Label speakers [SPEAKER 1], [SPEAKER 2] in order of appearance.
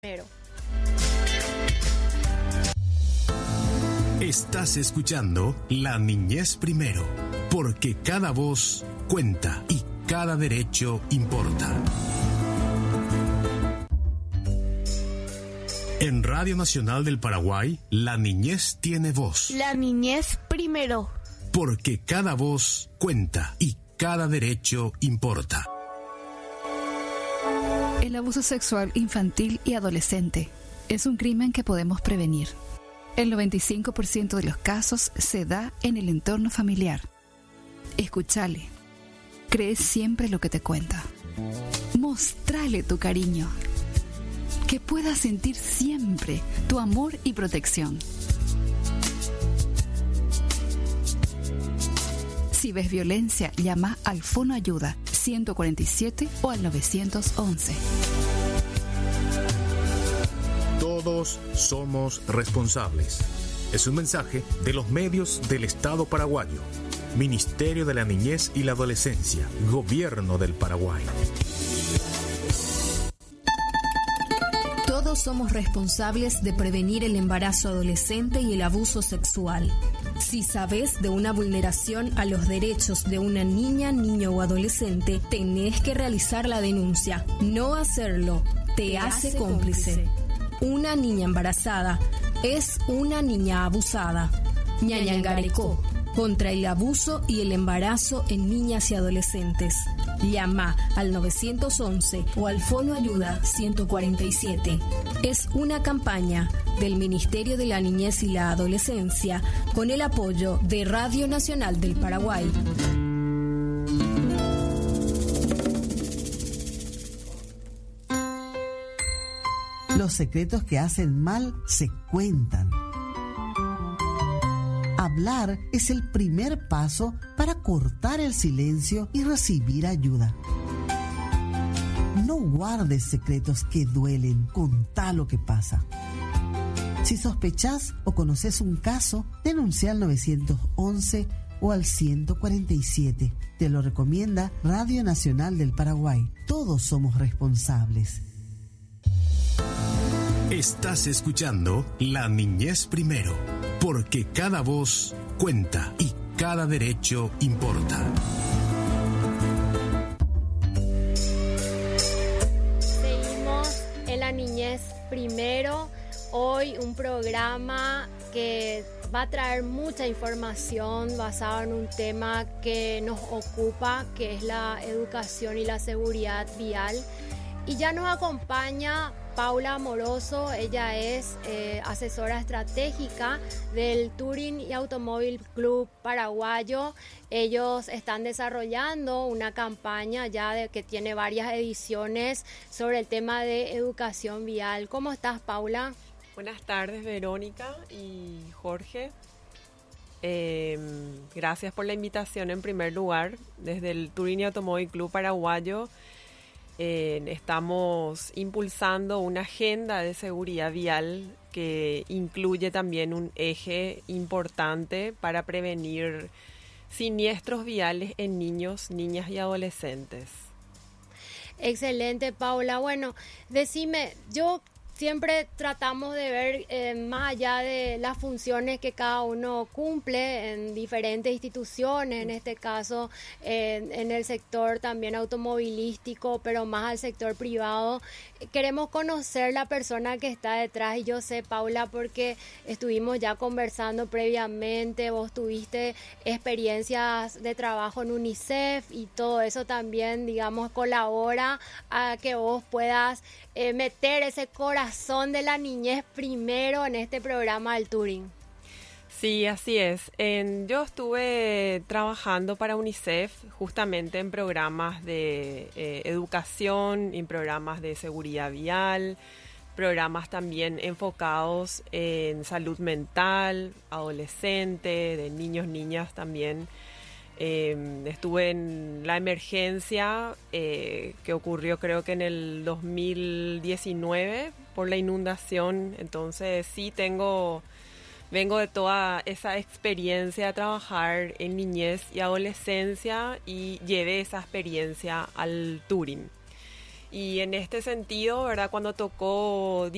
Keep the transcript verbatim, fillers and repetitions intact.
[SPEAKER 1] Pero.
[SPEAKER 2] Estás escuchando La Niñez Primero, porque cada voz cuenta y cada derecho importa. En Radio Nacional del Paraguay, la niñez tiene voz.
[SPEAKER 1] La Niñez Primero.
[SPEAKER 2] Porque cada voz cuenta y cada derecho importa.
[SPEAKER 3] El abuso sexual infantil y adolescente es un crimen que podemos prevenir. El noventa y cinco por ciento de los casos se da en el entorno familiar. Escúchale. Cree siempre lo que te cuenta. Mostrale tu cariño. Que pueda sentir siempre tu amor y protección. Si ves violencia, llama al Fono Ayuda ciento cuarenta y siete o al nueve once.
[SPEAKER 2] Todos somos responsables. Es un mensaje de los medios del Estado paraguayo. Ministerio de la Niñez y la Adolescencia. Gobierno del Paraguay.
[SPEAKER 4] Todos somos responsables de prevenir el embarazo adolescente y el abuso sexual. Si sabes de una vulneración a los derechos de una niña, niño o adolescente, tenés que realizar la denuncia. No hacerlo te hace cómplice. Una niña embarazada es una niña abusada. Ñañangarecó, contra el abuso y el embarazo en niñas y adolescentes. Llama al nueve once o al Fono Ayuda ciento cuarenta y siete. Es una campaña del Ministerio de la Niñez y la Adolescencia con el apoyo de Radio Nacional del Paraguay.
[SPEAKER 5] Los secretos que hacen mal se cuentan. Hablar es el primer paso para cortar el silencio y recibir ayuda. No guardes secretos que duelen, contá lo que pasa. Si sospechás o conoces un caso, denuncia al nueve once o al ciento cuarenta y siete. Te lo recomienda Radio Nacional del Paraguay. Todos somos responsables.
[SPEAKER 2] Estás escuchando La Niñez Primero, porque cada voz cuenta y cada derecho importa.
[SPEAKER 1] Seguimos en La Niñez Primero. Hoy un programa que va a traer mucha información basada en un tema que nos ocupa, que es la educación y la seguridad vial. Y ya nos acompaña Paula Amoroso. Ella es eh, asesora estratégica del Touring y Automóvil Club Paraguayo. Ellos están desarrollando una campaña ya de, que tiene varias ediciones sobre el tema de educación vial. ¿Cómo estás, Paula?
[SPEAKER 6] Buenas tardes, Verónica y Jorge. Eh, gracias por la invitación en primer lugar. Desde el Touring y Automóvil Club Paraguayo Eh, estamos impulsando una agenda de seguridad vial que incluye también un eje importante para prevenir siniestros viales en niños, niñas y adolescentes.
[SPEAKER 1] Excelente, Paula. Bueno, decime, yo siempre tratamos de ver eh, más allá de las funciones que cada uno cumple en diferentes instituciones, en este caso eh, en el sector también automovilístico, pero más al sector privado. Queremos conocer la persona que está detrás y yo sé, Paula, porque estuvimos ya conversando previamente, vos tuviste experiencias de trabajo en UNICEF y todo eso también, digamos, colabora a que vos puedas eh, meter ese corazón de la niñez primero en este programa del Touring.
[SPEAKER 6] Sí, así es. En, yo estuve trabajando para UNICEF justamente en programas de eh, educación, en programas de seguridad vial, programas también enfocados en salud mental, adolescente, de niños, niñas también. Eh, estuve en la emergencia eh, que ocurrió creo que en el dos mil diecinueve por la inundación, entonces sí tengo... Vengo de toda esa experiencia de trabajar en niñez y adolescencia y llevé esa experiencia al Touring. Y en este sentido, ¿verdad? Cuando tocó